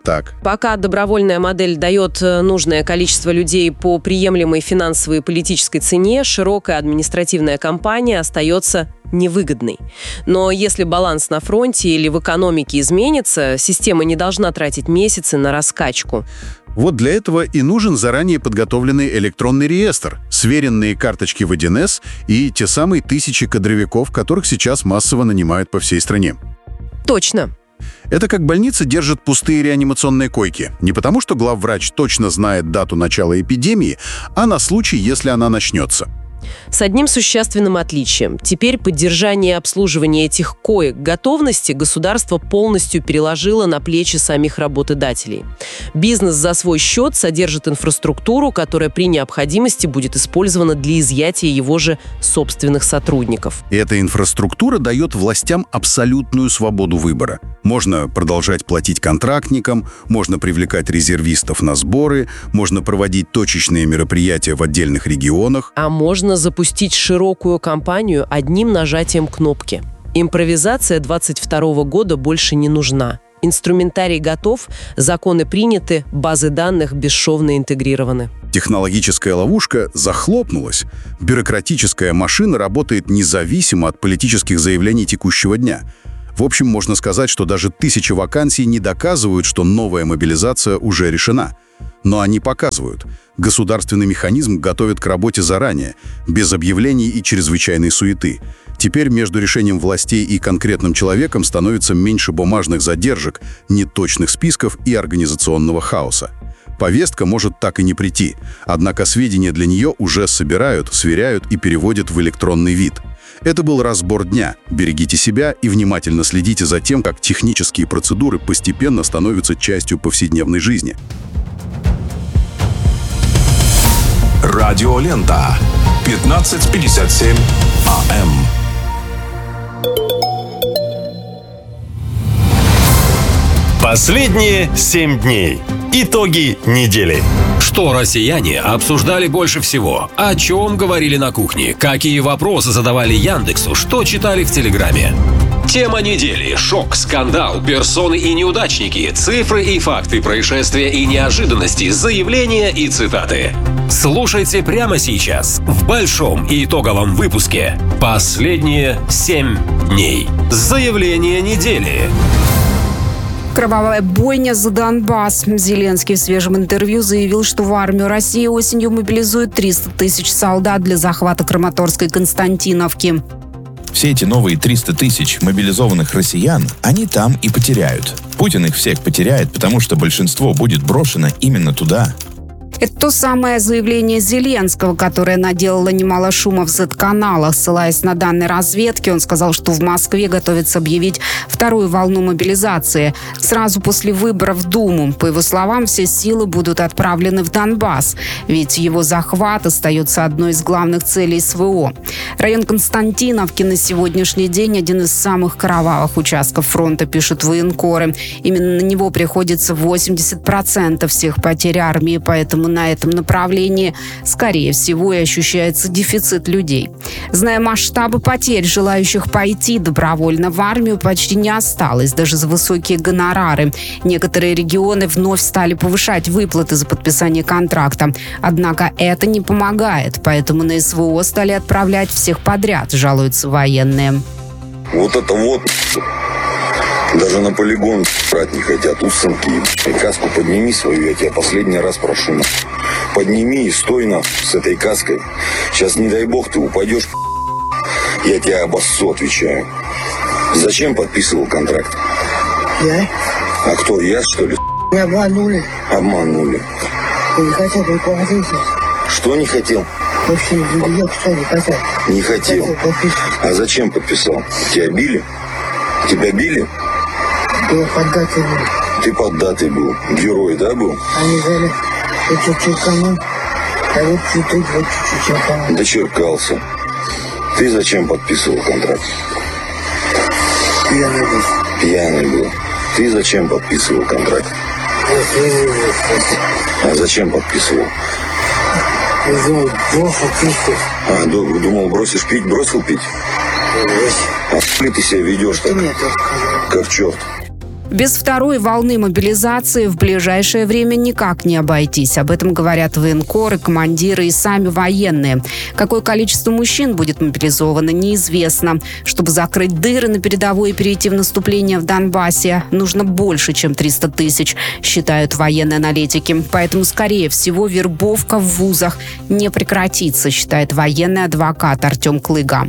Так. Пока добровольная модель дает нужное количество людей по приемлемой финансовой и политической цене, широкая административная кампания остается невыгодной. Но если баланс на фронте или в экономике изменится, система не должна тратить месяцы на раскачку. Вот для этого и нужен заранее подготовленный электронный реестр, сверенные карточки в 1С и те самые тысячи кадровиков, которых сейчас массово нанимают по всей стране. Точно. Это как больница держит пустые реанимационные койки. Не потому, что главврач точно знает дату начала эпидемии, а на случай, если она начнется. С одним существенным отличием. Теперь поддержание и обслуживание этих коек готовности государство полностью переложило на плечи самих работодателей. Бизнес за свой счет содержит инфраструктуру, которая при необходимости будет использована для изъятия его же собственных сотрудников. И эта инфраструктура дает властям абсолютную свободу выбора. Можно продолжать платить контрактникам, можно привлекать резервистов на сборы, можно проводить точечные мероприятия в отдельных регионах. А можно запустить широкую кампанию одним нажатием кнопки. Импровизация 22 года больше не нужна. Инструментарий готов, законы приняты, базы данных бесшовно интегрированы. Технологическая ловушка захлопнулась. Бюрократическая машина работает независимо от политических заявлений текущего дня. В общем, можно сказать, что даже 1000 вакансий не доказывают, что новая мобилизация уже решена. Но они показывают. Государственный механизм готовит к работе заранее, без объявлений и чрезвычайной суеты. Теперь между решением властей и конкретным человеком становится меньше бумажных задержек, неточных списков и организационного хаоса. Повестка может так и не прийти, однако сведения для нее уже собирают, сверяют и переводят в электронный вид. Это был разбор дня. Берегите себя и внимательно следите за тем, как технические процедуры постепенно становятся частью повседневной жизни. Радиолента. 15:57 АМ. Последние 7 дней. Итоги недели. Что россияне обсуждали больше всего? О чем говорили на кухне? Какие вопросы задавали Яндексу? Что читали в Телеграме? Тема недели. Шок, скандал, персоны и неудачники, цифры и факты, происшествия и неожиданности, заявления и цитаты. Слушайте прямо сейчас в большом и итоговом выпуске «Последние 7 дней». Заявление недели. Кровавая бойня за Донбасс. Зеленский в свежем интервью заявил, что в армию России осенью мобилизует 300 тысяч солдат для захвата Краматорской Константиновки. Все эти новые 300 тысяч мобилизованных россиян, они там и потеряют. Путин их всех потеряет, потому что большинство будет брошено именно туда. Это то самое заявление Зеленского, которое наделало немало шума в Z-каналах. Ссылаясь на данные разведки, он сказал, что в Москве готовится объявить вторую волну мобилизации сразу после выборов в Думу. По его словам, все силы будут отправлены в Донбасс, ведь его захват остается одной из главных целей СВО. Район Константиновки на сегодняшний день один из самых кровавых участков фронта, пишут военкоры. Именно на него приходится 80% всех потерь армии, поэтому на этом направлении, скорее всего, и ощущается дефицит людей. Зная масштабы потерь, желающих пойти добровольно в армию почти не осталось, даже за высокие гонорары. Некоторые регионы вновь стали повышать выплаты за подписание контракта. Однако это не помогает, поэтому на СВО стали отправлять всех подряд, жалуются военные. Вот это вот... Даже на полигон брать не хотят, усынки. Каску подними свою, я тебя последний раз прошу. Подними и стой с этой каской. Сейчас, не дай бог, ты упадешь. Я тебя обоссу, отвечаю. Зачем подписывал контракт? Я? А кто, я, что ли? Меня обманули. Обманули. Я не хотел руководить. Что не хотел? Вообще, я что не хотел. Не хотел. А зачем подписал? Тебя били? Тебя били? Я поддатый был. Ты поддатый был. Герой, да, был? Они взяли чуть-чуть канал, а вот чуть-чуть канал. Дочеркался. Ты зачем подписывал контракт? Пьяный был. Пьяный был. Ты зачем подписывал контракт? А зачем подписывал? Я думал, бросил пить. А, думал, бросишь пить? Бросил пить? Бросил. А ты себя ведешь так? Нет, как черт. Без второй волны мобилизации в ближайшее время никак не обойтись. Об этом говорят военкоры, командиры и сами военные. Какое количество мужчин будет мобилизовано, неизвестно. Чтобы закрыть дыры на передовой и перейти в наступление в Донбассе, нужно больше, чем 300 тысяч, считают военные аналитики. Поэтому, скорее всего, вербовка в вузах не прекратится, считает военный адвокат Артем Клыга.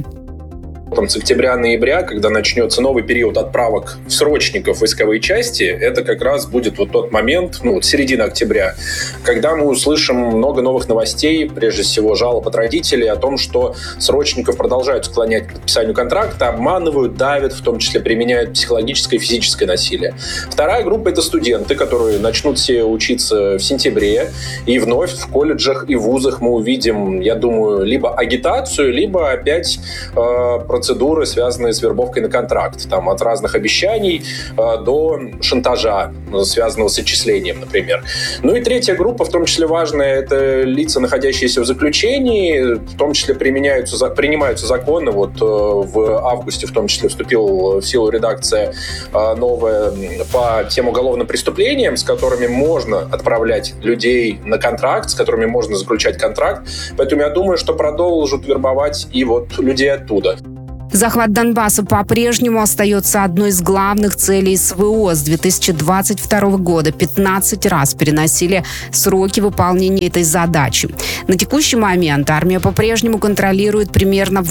С октября-ноября, когда начнется новый период отправок срочников в войсковые части, это как раз будет тот момент, середина октября, когда мы услышим много новых новостей, прежде всего жалоб от родителей о том, что срочников продолжают склонять к подписанию контракта, обманывают, давят, в том числе применяют психологическое и физическое насилие. Вторая группа — это студенты, которые начнут все учиться в сентябре, и вновь в колледжах и вузах мы увидим, я думаю, либо агитацию, либо опять процедуры, связанные с вербовкой на контракт. От разных обещаний до шантажа, связанного с отчислением, например. И третья группа, в том числе важная, это лица, находящиеся в заключении, в том числе принимаются законы. В августе, в том числе, вступила в силу редакция новая по тем уголовным преступлениям, с которыми можно отправлять людей на контракт, с которыми можно заключать контракт. Поэтому я думаю, что продолжат вербовать и людей оттуда. Захват Донбасса по-прежнему остается одной из главных целей СВО. С 2022 года 15 раз переносили сроки выполнения этой задачи. На текущий момент армия по-прежнему контролирует примерно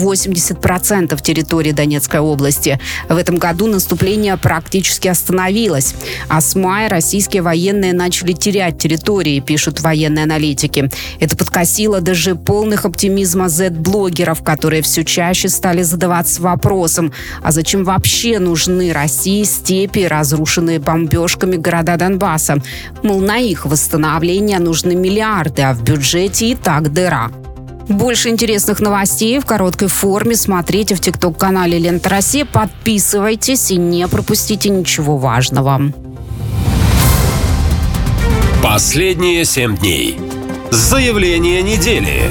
80% территории Донецкой области. В этом году наступление практически остановилось. А с мая российские военные начали терять территории, пишут военные аналитики. Это подкосило даже полных оптимизма Z-блогеров, которые все чаще стали задаваться вопросом, а зачем вообще нужны России степи, разрушенные бомбежками города Донбасса? Мол, на их восстановление нужны миллиарды, а в бюджете и так дыра. Больше интересных новостей в короткой форме смотрите в ТикТок-канале «Лента Россия». Подписывайтесь и не пропустите ничего важного. Последние 7 дней. Заявление недели.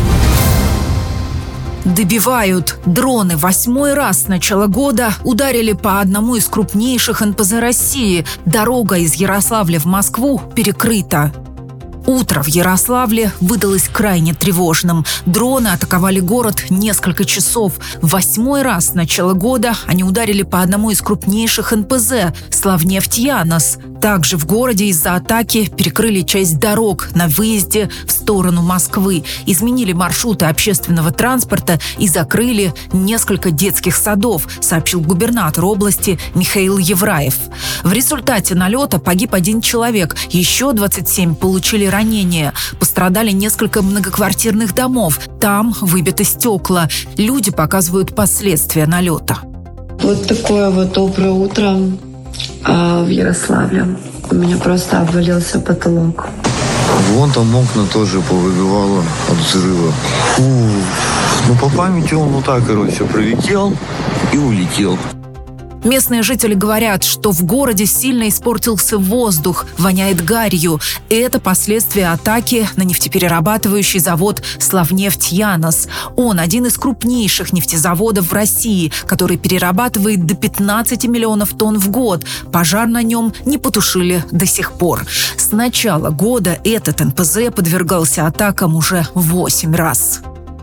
Добивают. Дроны 8-й раз с начала года ударили по одному из крупнейших НПЗ России. Дорога из Ярославля в Москву перекрыта. Утро в Ярославле выдалось крайне тревожным. Дроны атаковали город несколько часов. 8-й раз с начала года они ударили по одному из крупнейших НПЗ – Славнефть-Янос. Также в городе из-за атаки перекрыли часть дорог на выезде в сторону Москвы, изменили маршруты общественного транспорта и закрыли несколько детских садов, сообщил губернатор области Михаил Евраев. В результате налета погиб 1 человек, еще 27 получили ранения. Пострадали несколько многоквартирных домов, там выбиты стекла. Люди показывают последствия налета. Вот такое доброе утро в Ярославле. У меня просто обвалился потолок. Вон там окна тоже повыбивало от взрыва. По памяти он прилетел и улетел. Местные жители говорят, что в городе сильно испортился воздух, воняет гарью. И это последствия атаки на нефтеперерабатывающий завод «Славнефть-Янос». Он один из крупнейших нефтезаводов в России, который перерабатывает до 15 миллионов тонн в год. Пожар на нем не потушили до сих пор. С начала года этот НПЗ подвергался атакам уже 8 раз.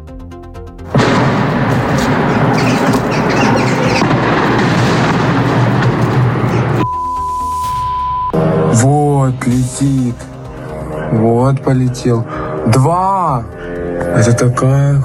Вот летит. Вот полетел. 2. Это такая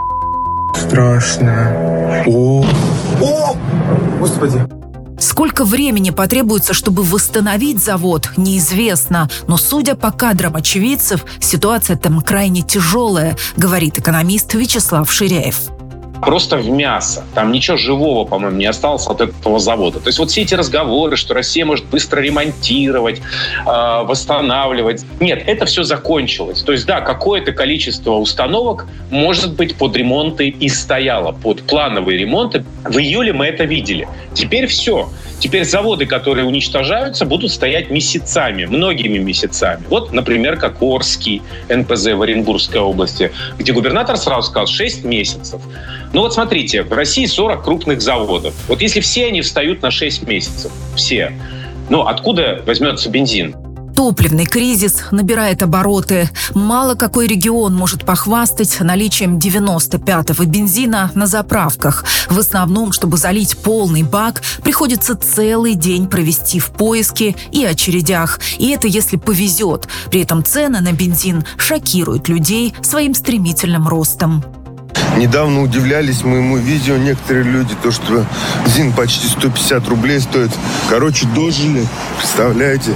страшная. О! Господи. Сколько времени потребуется, чтобы восстановить завод, неизвестно. Но, судя по кадрам очевидцев, ситуация там крайне тяжелая, говорит экономист Вячеслав Ширяев. Просто в мясо. Там ничего живого, по-моему, не осталось от этого завода. То есть все эти разговоры, что Россия может быстро ремонтировать, восстанавливать. Нет, это все закончилось. То есть, да, какое-то количество установок, может быть, под ремонты и стояло, под плановые ремонты. В июле мы это видели. Теперь все. Теперь заводы, которые уничтожаются, будут стоять месяцами, многими месяцами. Вот, например, как Орский НПЗ в Оренбургской области, где губернатор сразу сказал 6 месяцев. смотрите, в России 40 крупных заводов. Вот если все они встают на 6 месяцев, все, Откуда возьмется бензин? Топливный кризис набирает обороты. Мало какой регион может похвастать наличием 95-го бензина на заправках. В основном, чтобы залить полный бак, приходится целый день провести в поиске и очередях. И это если повезет. При этом цены на бензин шокируют людей своим стремительным ростом. Недавно удивлялись моему видео некоторые люди, то, что бензин почти 150 рублей стоит. Дожили, представляете?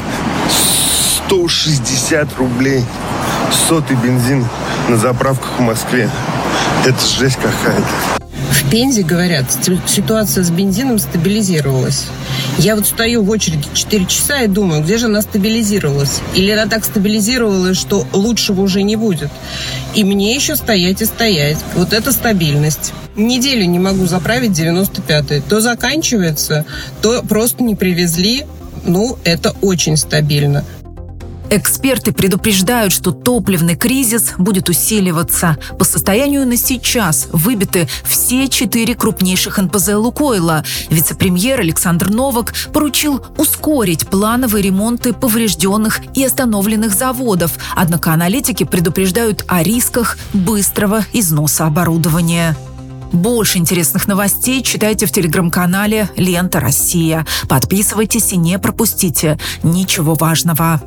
160 рублей. Сотый бензин на заправках в Москве. Это жесть какая-то. В Пензе, говорят, ситуация с бензином стабилизировалась. Я стою в очереди 4 часа и думаю, где же она стабилизировалась? Или она так стабилизировалась, что лучшего уже не будет? И мне еще стоять и стоять. Вот это стабильность. Неделю не могу заправить 95-й. То заканчивается, то просто не привезли. Это очень стабильно. Эксперты предупреждают, что топливный кризис будет усиливаться. По состоянию на сейчас выбиты все 4 крупнейших НПЗ «Лукойла». Вице-премьер Александр Новак поручил ускорить плановые ремонты поврежденных и остановленных заводов. Однако аналитики предупреждают о рисках быстрого износа оборудования. Больше интересных новостей читайте в телеграм-канале «Лента Россия». Подписывайтесь и не пропустите ничего важного.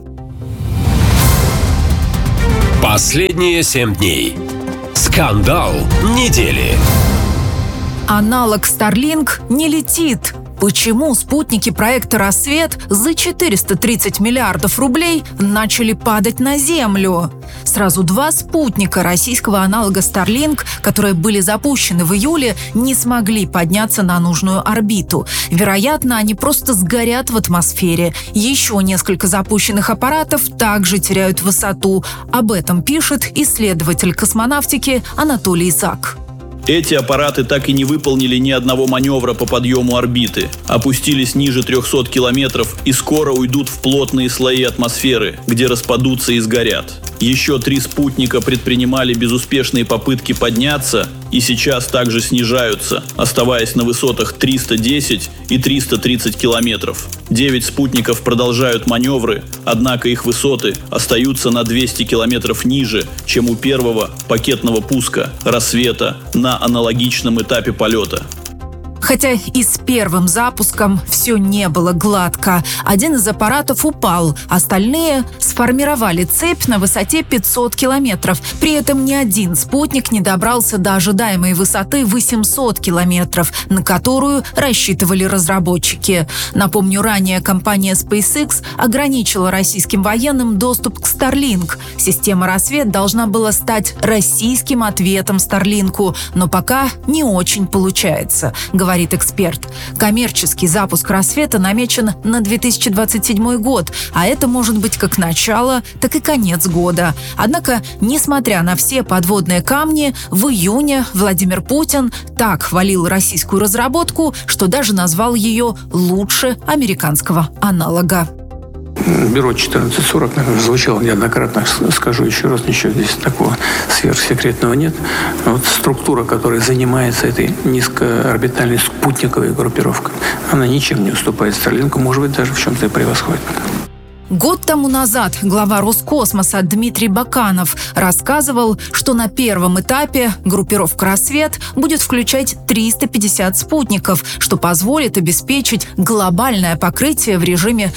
Последние 7 дней. Скандал недели. Аналог Starlink не летит. Почему спутники проекта «Рассвет» за 430 миллиардов рублей начали падать на Землю? Сразу 2 спутника российского аналога Starlink, которые были запущены в июле, не смогли подняться на нужную орбиту. Вероятно, они просто сгорят в атмосфере. Еще несколько запущенных аппаратов также теряют высоту. Об этом пишет исследователь космонавтики Анатолий Зак. Эти аппараты так и не выполнили ни одного маневра по подъему орбиты, опустились ниже 300 километров и скоро уйдут в плотные слои атмосферы, где распадутся и сгорят. Еще 3 спутника предпринимали безуспешные попытки подняться и сейчас также снижаются, оставаясь на высотах 310 и 330 километров. 9 спутников продолжают маневры, однако их высоты остаются на 200 километров ниже, чем у первого пакетного пуска «Рассвета» на аналогичном этапе полета. Хотя и с первым запуском все не было гладко. Один из аппаратов упал, остальные сформировали цепь на высоте 500 километров. При этом ни один спутник не добрался до ожидаемой высоты 800 километров, на которую рассчитывали разработчики. Напомню, ранее компания SpaceX ограничила российским военным доступ к Starlink. Система «Рассвет» должна была стать российским ответом Starlink'у, но пока не очень получается, говорит эксперт. Коммерческий запуск «Рассвета» намечен на 2027 год, а это может быть как начало, так и конец года. Однако, несмотря на все подводные камни, в июне Владимир Путин так хвалил российскую разработку, что даже назвал ее лучше американского аналога. Бюро 1440, наверное, звучало неоднократно, скажу еще раз, ничего здесь такого сверхсекретного нет. Вот структура, которая занимается этой низкоорбитальной спутниковой группировкой, она ничем не уступает Starlink'у, может быть, даже в чем-то и превосходит. Год тому назад глава Роскосмоса Дмитрий Баканов рассказывал, что на первом этапе группировка «Рассвет» будет включать 350 спутников, что позволит обеспечить глобальное покрытие в режиме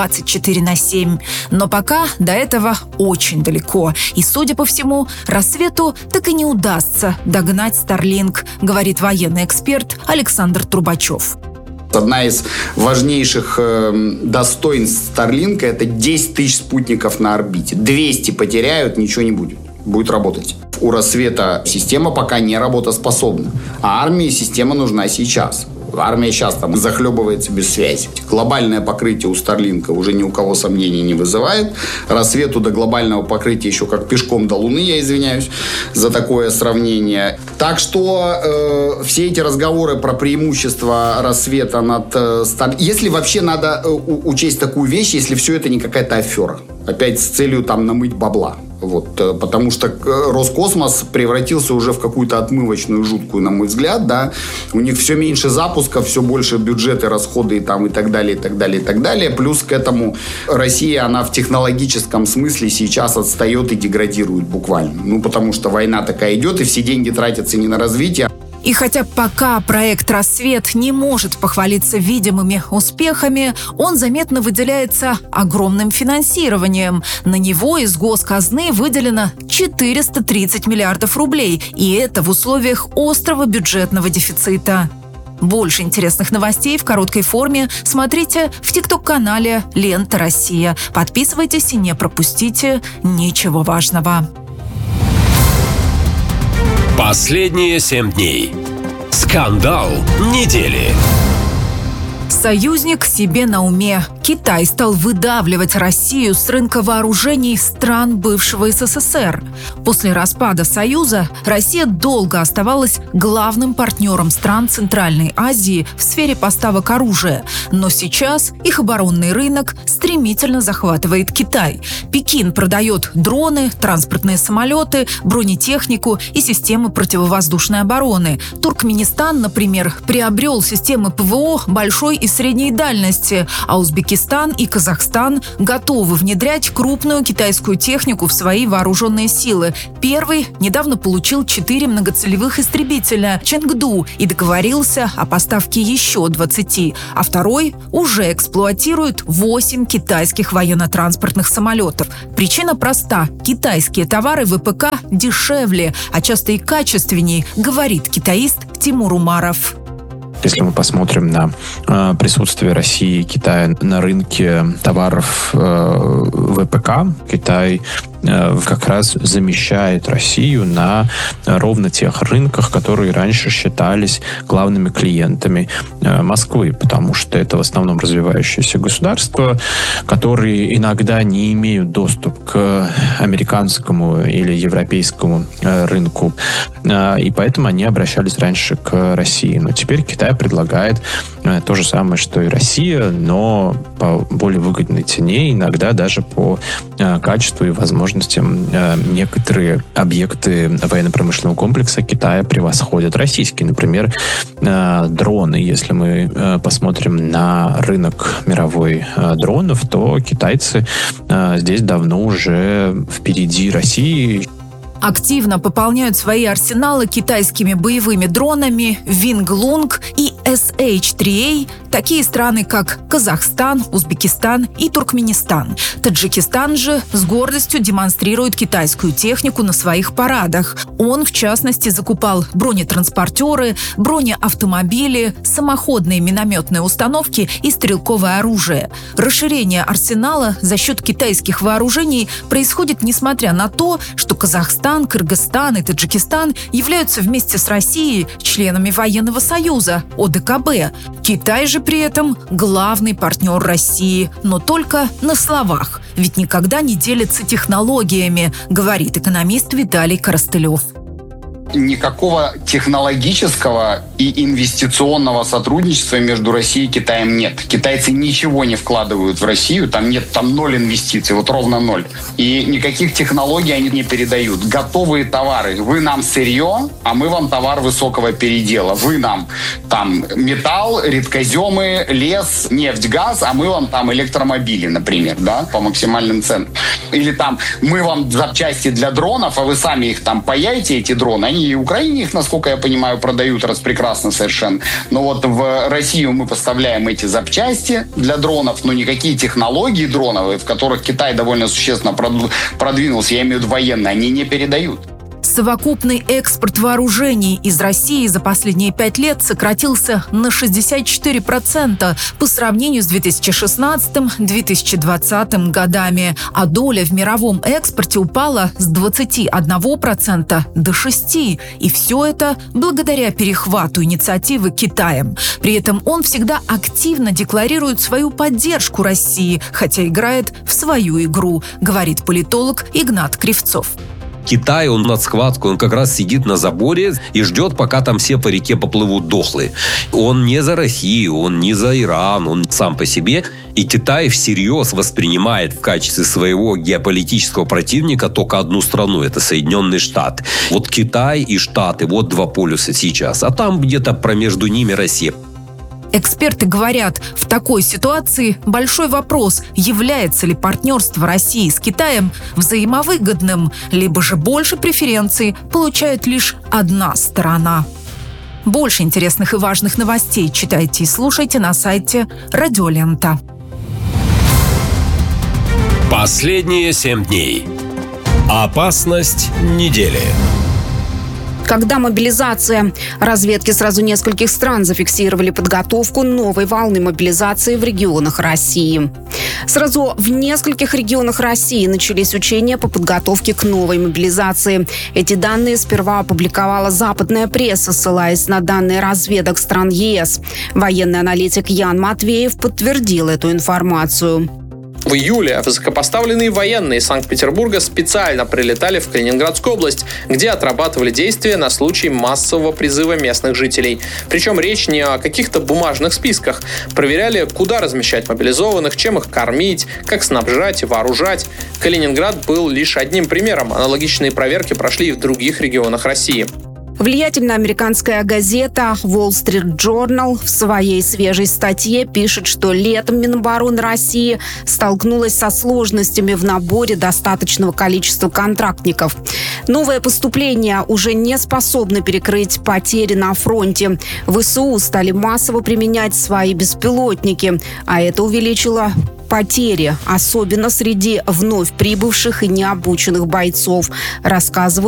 24/7. Но пока до этого очень далеко. И, судя по всему, «Рассвету» так и не удастся догнать Starlink, говорит военный эксперт Александр Трубачев. Одна из важнейших достоинств Starlink — это 10 тысяч спутников на орбите. 200 потеряют, ничего не будет. Будет работать. У «Рассвета» система пока не работоспособна. А армии система нужна сейчас. Армия сейчас там захлебывается без связи. Глобальное покрытие у Starlink уже ни у кого сомнений не вызывает. «Рассвету» до глобального покрытия еще как пешком до Луны, я извиняюсь за такое сравнение. Так что все эти разговоры про преимущество «Рассвета» над Starlink... Если вообще надо учесть такую вещь, если все это не какая-то афера. Опять с целью там намыть бабла. Вот, потому что Роскосмос превратился уже в какую-то отмывочную жуткую, на мой взгляд, да. У них все меньше запусков, все больше бюджеты, расходы и так далее, и так далее, и так далее. Плюс к этому Россия, она в технологическом смысле сейчас отстает и деградирует буквально. Ну, потому что война такая идет, и все деньги тратятся не на развитие. И хотя пока проект «Рассвет» не может похвалиться видимыми успехами, он заметно выделяется огромным финансированием. На него из госказны выделено 430 миллиардов рублей, и это в условиях острого бюджетного дефицита. Больше интересных новостей в короткой форме смотрите в ТикТок-канале «Лента Россия». Подписывайтесь и не пропустите ничего важного. Последние 7 дней. Скандал недели. Союзник себе на уме. Китай стал выдавливать Россию с рынка вооружений стран бывшего СССР. После распада Союза Россия долго оставалась главным партнером стран Центральной Азии в сфере поставок оружия. Но сейчас их оборонный рынок стремительно захватывает Китай. Пекин продает дроны, транспортные самолеты, бронетехнику и системы противовоздушной обороны. Туркменистан, например, приобрел системы ПВО большой и средней дальности, а Узбекистан и Казахстан готовы внедрять крупную китайскую технику в свои вооруженные силы. Первый недавно получил 4 многоцелевых истребителя «Чэнгду» и договорился о поставке еще 20, а второй уже эксплуатирует 8 китайских военно-транспортных самолетов. Причина проста – китайские товары ВПК дешевле, а часто и качественнее, говорит китаист Тимур Умаров. Если мы посмотрим на присутствие России и Китая на рынке товаров ВПК, Китай как раз замещает Россию на ровно тех рынках, которые раньше считались главными клиентами Москвы, потому что это в основном развивающиеся государства, которые иногда не имеют доступ к американскому или европейскому рынку, и поэтому они обращались раньше к России. Но теперь Китай предлагает то же самое, что и Россия, но по более выгодной цене, иногда даже по качеству и возможностям некоторые объекты военно-промышленного комплекса Китая превосходят российские. Например, дроны. Если мы посмотрим на рынок мировой дронов, то китайцы здесь давно уже впереди России. Активно пополняют свои арсеналы китайскими боевыми дронами Винг-Лунг и SH-3A такие страны, как Казахстан, Узбекистан и Туркменистан. Таджикистан же с гордостью демонстрирует китайскую технику на своих парадах. Он, в частности, закупал бронетранспортеры, бронеавтомобили, самоходные минометные установки и стрелковое оружие. Расширение арсенала за счет китайских вооружений происходит несмотря на то, что Казахстан, Кыргызстан и Таджикистан являются вместе с Россией членами военного союза ОДКБ. Китай же при этом главный партнер России, но только на словах, ведь никогда не делится технологиями, говорит экономист Виталий Коростылев. Никакого технологического и инвестиционного сотрудничества между Россией и Китаем нет. Китайцы ничего не вкладывают в Россию, там нет, там 0 инвестиций, вот ровно 0. И никаких технологий они не передают. Готовые товары. Вы нам сырье, а мы вам товар высокого передела. Вы нам там металл, редкоземы, лес, нефть, газ, а мы вам там электромобили, например, да, по максимальным ценам. Или там мы вам запчасти для дронов, а вы сами их там паяете, эти дроны. Они и Украине их, насколько я понимаю, продают распрекрасно совершенно. Но вот в Россию мы поставляем эти запчасти для дронов, но никакие технологии дроновые, в которых Китай довольно существенно продвинулся, я имею в виду военные, они не передают. Совокупный экспорт вооружений из России за последние 5 лет сократился на 64% по сравнению с 2016-2020 годами, а доля в мировом экспорте упала с 21% до 6%. И все это благодаря перехвату инициативы Китаем. При этом он всегда активно декларирует свою поддержку России, хотя играет в свою игру, говорит политолог Игнат Кривцов. Китай, он над схваткой, он как раз сидит на заборе и ждет, пока там все по реке поплывут дохлые. Он не за Россию, он не за Иран, он сам по себе. И Китай всерьез воспринимает в качестве своего геополитического противника только одну страну, это Соединенные Штаты. Вот Китай и Штаты, вот два полюса сейчас. А там где-то промежду ними Россия. Эксперты говорят, в такой ситуации большой вопрос, является ли партнерство России с Китаем взаимовыгодным, либо же больше преференций получает лишь одна сторона. Больше интересных и важных новостей читайте и слушайте на сайте Радиолента. Последние 7 дней. Опасность недели. Когда мобилизация? Разведки сразу нескольких стран зафиксировали подготовку новой волны мобилизации в регионах России. Сразу в нескольких регионах России начались учения по подготовке к новой мобилизации. Эти данные сперва опубликовала западная пресса, ссылаясь на данные разведок стран ЕС. Военный аналитик Ян Матвеев подтвердил эту информацию. В июле высокопоставленные военные из Санкт-Петербурга специально прилетали в Калининградскую область, где отрабатывали действия на случай массового призыва местных жителей. Причем речь не о каких-то бумажных списках. Проверяли, куда размещать мобилизованных, чем их кормить, как снабжать и вооружать. Калининград был лишь одним примером. Аналогичные проверки прошли и в других регионах России. Влиятельная американская газета Wall Street Journal в своей свежей статье пишет, что летом Минобороны России столкнулась со сложностями в наборе достаточного количества контрактников. Новое поступление уже не способно перекрыть потери на фронте. ВСУ стали массово применять свои беспилотники, а это увеличило потери, особенно среди вновь прибывших и необученных бойцов, рассказывают